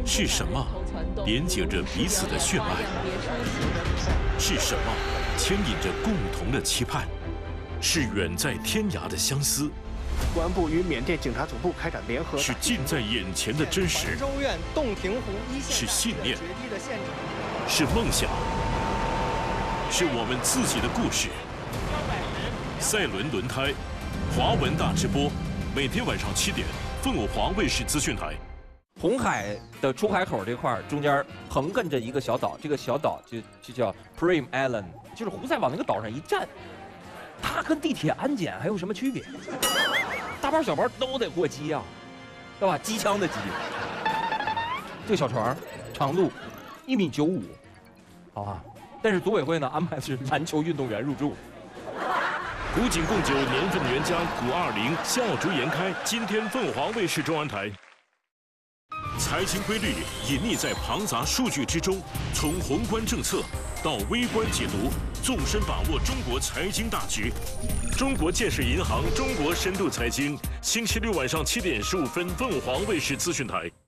是什么连接着彼此的血脉？是什么牵引着共同的期盼？是远在天涯的相思？ 公安部与缅甸警察总部开展联合。 是近在眼前的真实？ 州院洞庭湖一线是信念？ 决堤的现场。 是梦想？是我们自己的故事。赛伦轮胎，华文大直播，每天晚上7点，凤凰卫视资讯台。 红海的出海口这块儿中间横亘着一个小岛，这个小岛就叫 Prim Island， 就是胡塞往那个岛上一站，它跟地铁安检还有什么区别？大包小包都得过机啊，对吧？机枪的机。这个小船长度1.95米，好吧？但是组委会呢安排的是篮球运动员入住。 古井贡酒年份原浆520笑逐颜开，今天凤凰卫视中文台。财经规律隐匿在庞杂数据之中，从宏观政策到微观解读，纵深把握中国财经大局。中国建设银行中国深度财经，星期六晚上7点15分，凤凰卫视资讯台。